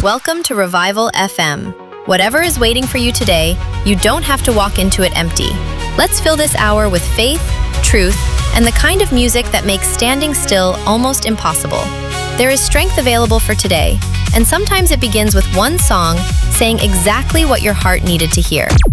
Welcome to Revival FM. Whatever is waiting for you today, you don't have to walk into it empty. Let's fill this hour with faith, truth, and the kind of music that makes standing still almost impossible. There is strength available for today, and sometimes it begins with one song saying exactly what your heart needed to hear.